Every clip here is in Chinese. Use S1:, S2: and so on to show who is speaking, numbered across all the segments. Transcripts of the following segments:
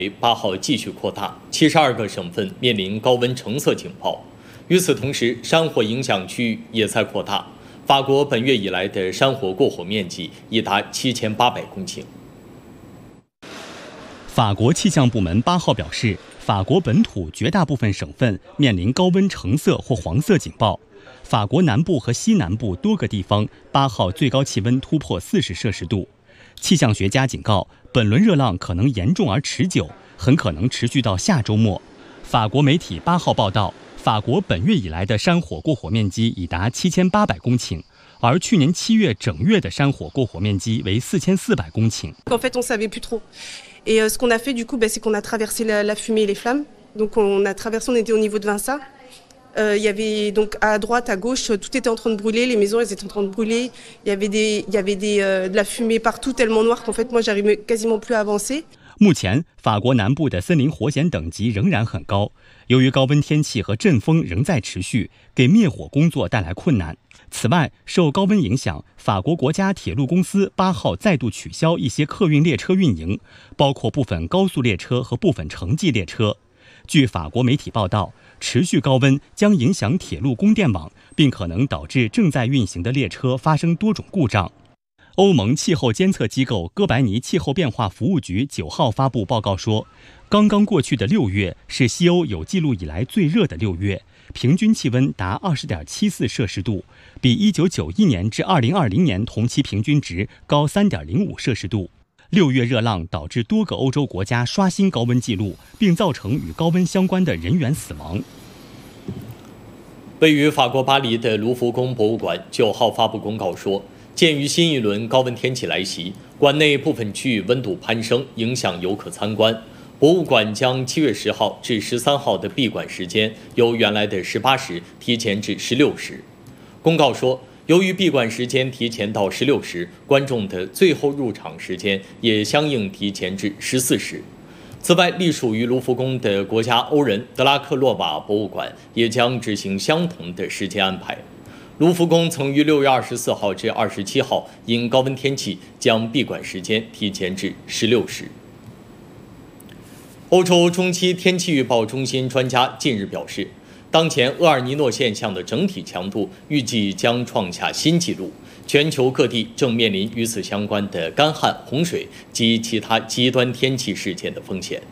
S1: 8号继续扩大，72个省份面临高温橙色警报。与此同时，山火影响区域也在扩大。法国本月以来的山火过火面积已达7800公顷。
S2: 法国气象部门8号表示，法国本土绝大部分省份面临高温橙色或黄色警报。法国南部和西南部多个地方8号最高气温突破40摄氏度。气象学家警告，本轮热浪可能严重而持久，很可能持续到下周末。法国媒体8号报道，法国本月以来的山火过火面积已达7800公顷，而去年7月整月的山火过火面积为4400公顷。
S3: En fait, on savait plus trop. Et ce qu'on a fait du coup, c'est qu'on a traversé la fumée et les flammes. Donc on a traversé, on était au niveau de Vinça. Il y avait donc à droite, à gauche, tout était en train de brûler, les maisons elles étaient en train de brûler. Il y avait de la fumée partout tellement noire qu'en fait moi j'arrivais quasiment plus à avancer.
S2: 目前，法国南部的森林火险等级仍然很高，由于高温天气和阵风仍在持续，给灭火工作带来困难。此外，受高温影响，法国国家铁路公司8号再度取消一些客运列车运营，包括部分高速列车和部分城际列车。据法国媒体报道，持续高温将影响铁路供电网，并可能导致正在运行的列车发生多种故障。欧盟气候监测机构哥白尼气候变化服务局9号发布报告说，刚刚过去的6月是西欧有记录以来最热的6月，平均气温达20.74摄氏度，比1991年至2020年同期平均值高3.05摄氏度。6月热浪导致多个欧洲国家刷新高温记录，并造成与高温相关的人员死亡。
S1: 位于法国巴黎的卢浮宫博物馆9号发布公告说，鉴于新一轮高温天气来袭，馆内部分区域温度攀升，影响游客参观。博物馆将7月10号至13号的闭馆时间由原来的18时提前至16时。公告说，由于闭馆时间提前到16时，观众的最后入场时间也相应提前至14时。此外，隶属于卢浮宫的国家欧人德拉克洛瓦博物馆也将执行相同的时间安排。卢浮宫曾于6月24号至27号因高温天气将闭馆时间提前至16时。欧洲中期天气预报中心专家近日表示，当前厄尔尼诺现象的整体强度预计将创下新纪录，全球各地正面临与此相关的干旱、洪水及其他极端天气事件的风险。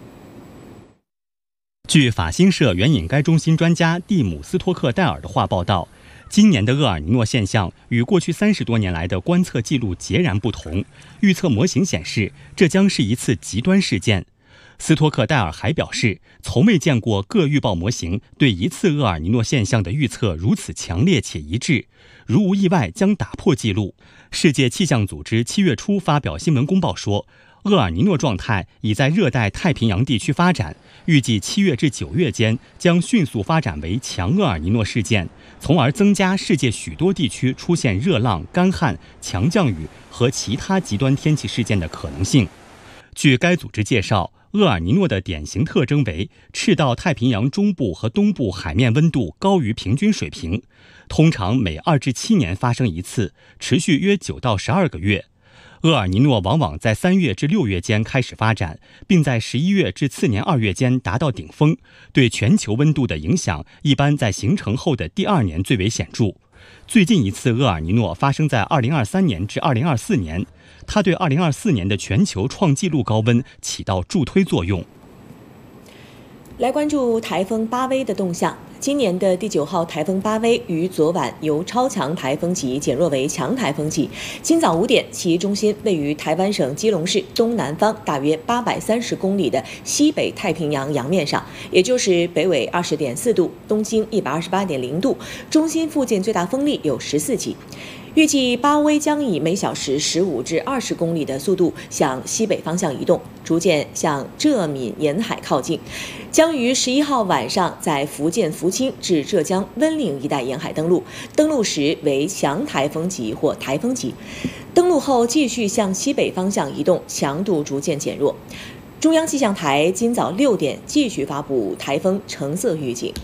S2: 据法新社援引该中心专家蒂姆斯托克戴尔的话报道，今年的厄尔尼诺现象与过去30多年来的观测记录截然不同，预测模型显示这将是一次极端事件。斯托克戴尔还表示，从未见过各预报模型对一次厄尔尼诺现象的预测如此强烈且一致，如无意外将打破纪录。世界气象组织7月初发表新闻公报说，厄尔尼诺状态已在热带太平洋地区发展，预计7月至9月间将迅速发展为强厄尔尼诺事件，从而增加世界许多地区出现热浪、干旱、强降雨和其他极端天气事件的可能性。据该组织介绍，厄尔尼诺的典型特征为赤道太平洋中部和东部海面温度高于平均水平，通常每2至7年发生一次，持续约9到12个月。厄尔尼诺往往在3月至6月间开始发展，并在11月至次年2月间达到顶峰，对全球温度的影响一般在形成后的第2年最为显著。最近一次厄尔尼诺发生在2023年至2024年，它对2024年的全球创纪录高温起到助推作用。
S4: 来关注台风巴威的动向。今年的第9号台风巴威于昨晚由超强台风级减弱为强台风级。今早5点，其中心位于台湾省基隆市东南方大约830公里的西北太平洋洋面上，也就是北纬20.4度，东经128.0度，中心附近最大风力有14级。预计巴威将以每小时15至20公里的速度向西北方向移动，逐渐向浙闽沿海靠近，将于11号晚上在福建福清至浙江温岭一带沿海登陆，登陆时为强台风级或台风级，登陆后继续向西北方向移动，强度逐渐减弱。中央气象台今早6点继续发布台风橙色预警。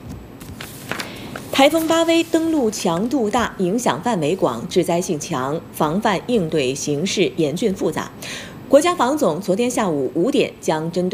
S4: 台风巴威登陆强度大，影响范围广，致灾性强，防范应对形势严峻复杂。 国家防总昨天下午5点将针对